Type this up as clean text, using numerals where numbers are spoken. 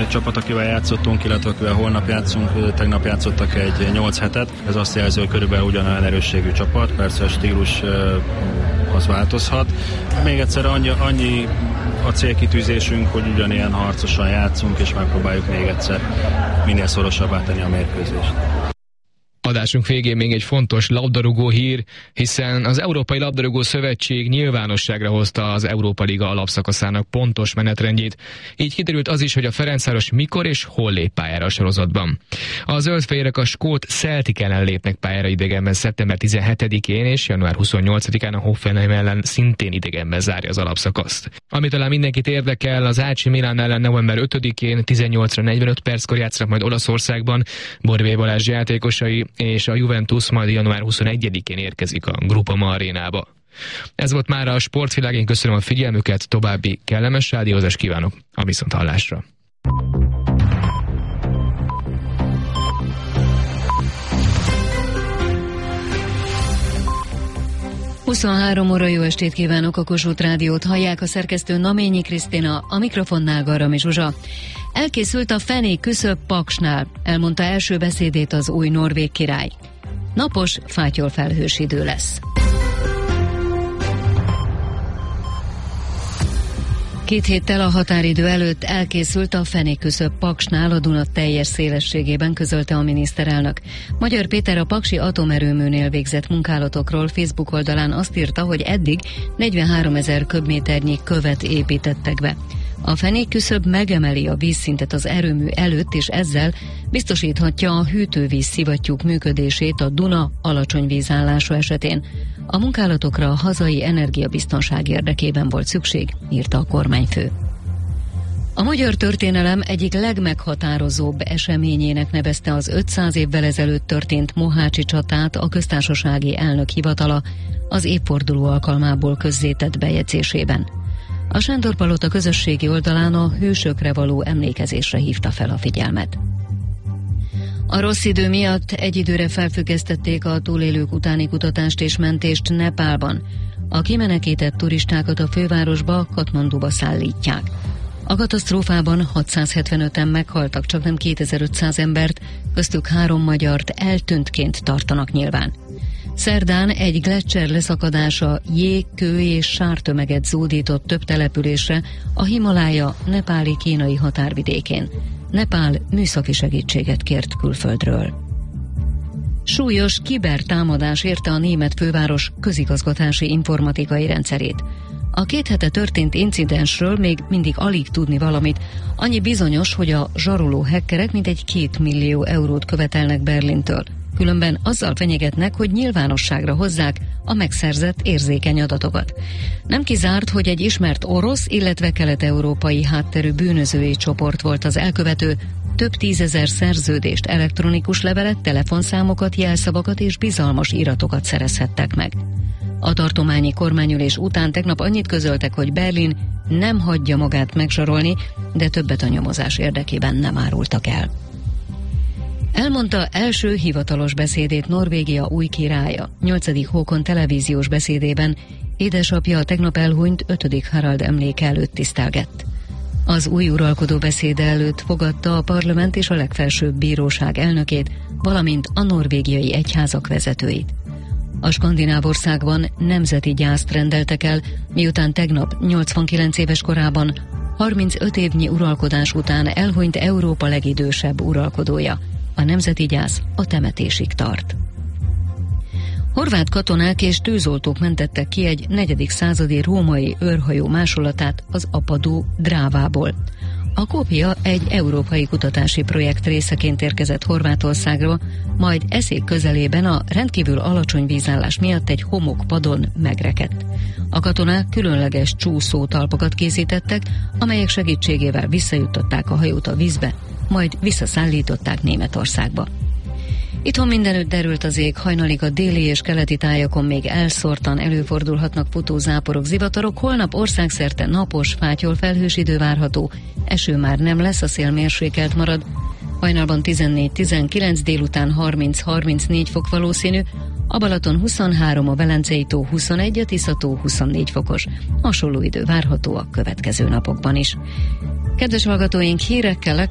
egy csapat, akivel játszottunk, illetve akivel holnap játszunk, tegnap játszottak egy 8 hetet. Ez azt jelzi, hogy körülbelül ugyanolyan erősségű csapat, persze a stílus az változhat. Még egyszer annyi a célkitűzésünk, hogy ugyanilyen harcosan játszunk, és megpróbáljuk még egyszer minél szorosabbá tenni a mérkőzést. Adásunk végén még egy fontos labdarúgó hír, hiszen az Európai Labdarúgó Szövetség nyilvánosságra hozta az Európa Liga alapszakaszának pontos menetrendjét. Így kiderült az is, hogy a Ferencváros mikor és hol lép pályára a sorozatban. A zöldfehérek a skót Celtic ellen lépnek pályára idegenben szeptember 17-én és január 28-án a Hoffenheim ellen szintén idegenben zárja az alapszakaszt. Ami talán mindenkit érdekel, az AC Milan ellen november 5-én 18-45 perckor játszanak majd Olaszországban Borbély Balázs játékosai, és a Juventus majd január 21-én érkezik a Groupama arénába. Ez volt már a Sportvilág, én köszönöm a figyelmüket, további kellemes rádiózást kívánok, a viszonthallásra. ...23 óra, jó estét kívánok, a Kossuth Rádiót hallják, a szerkesztő Naményi Krisztina, a mikrofonnál Garami Zsuzsa. Elkészült a fenék küszöb Paksnál, elmondta első beszédét az új norvég király. Napos, fátyolfelhős idő lesz. 2 héttel a határidő előtt elkészült a fenékküszöb Paksnál a Duna teljes szélességében, közölte a miniszterelnök. Magyar Péter a paksi atomerőműnél végzett munkálatokról Facebook oldalán azt írta, hogy eddig 43 000 köbméternyi követ építettek be. A fenékküszöb megemeli a vízszintet az erőmű előtt, és ezzel biztosíthatja a hűtővíz szivattyúk működését a Duna alacsony vízállása esetén. A munkálatokra a hazai energiabiztonság érdekében volt szükség, írta a kormányfő. A magyar történelem egyik legmeghatározóbb eseményének nevezte az 500 évvel ezelőtt történt mohácsi csatát a köztársasági elnök hivatala az évforduló alkalmából közzétett bejegyzésében. A Sándor-palota közösségi oldalán a hősökre való emlékezésre hívta fel a figyelmet. A rossz idő miatt egy időre felfüggesztették a túlélők utáni kutatást és mentést Nepálban. A kimenekített turistákat a fővárosba, Katmanduba szállítják. A katasztrófában 675-en meghaltak, csaknem 2500 embert, köztük 3 magyart eltűntként tartanak nyilván. Szerdán egy gleccser leszakadása jég, kő és sártömeget zúdított több településre a Himalája nepáli-kínai határvidékén. Nepál műszaki segítséget kért külföldről. Súlyos kibertámadás érte a német főváros közigazgatási informatikai rendszerét. A 2 hete történt incidensről még mindig alig tudni valamit, annyi bizonyos, hogy a zsaroló hackerek mintegy 2 millió eurót követelnek Berlintől. Különben azzal fenyegetnek, hogy nyilvánosságra hozzák a megszerzett érzékeny adatokat. Nem kizárt, hogy egy ismert orosz, illetve kelet-európai hátterű bűnözői csoport volt az elkövető, több 10 000 szerződést, elektronikus levelet, telefonszámokat, jelszavakat és bizalmas iratokat szerezhettek meg. A tartományi kormányülés után tegnap annyit közöltek, hogy Berlin nem hagyja magát megzsarolni, de többet a nyomozás érdekében nem árultak el. Elmondta első hivatalos beszédét Norvégia új királya. 8. Håkon televíziós beszédében édesapja a tegnap elhunyt 5. Harald emléke előtt tisztelgett. Az új uralkodó beszéde előtt fogadta a parlament és a legfelsőbb bíróság elnökét, valamint a norvégiai egyházak vezetőit. A skandináv országban nemzeti gyászt rendeltek el, miután tegnap 89 éves korában, 35 évnyi uralkodás után elhunyt Európa legidősebb uralkodója. A nemzeti gyász a temetésig tart. Horvát katonák és tűzoltók mentettek ki egy 4. századi római őrhajó másolatát az apadó Drávából. A kópia egy európai kutatási projekt részeként érkezett Horvátországról, majd Eszék közelében a rendkívül alacsony vízállás miatt egy homokpadon megrekedt. A katonák különleges csúszótalpakat készítettek, amelyek segítségével visszajuttatták a hajót a vízbe, majd visszaszállították Németországba. Itthon mindenütt derült az ég, hajnalig a déli és keleti tájakon még elszórtan előfordulhatnak futózáporok, zivatarok, holnap országszerte napos, fátyolfelhős idő várható, eső már nem lesz, a szél mérsékelt marad, hajnalban 14-19, délután 30-34 fok valószínű, a Balaton 23, a Velencei tó 21, a Tisza tó 24 fokos. Hasonló idő várható a következő napokban is. Kedves hallgatóink, hírekkel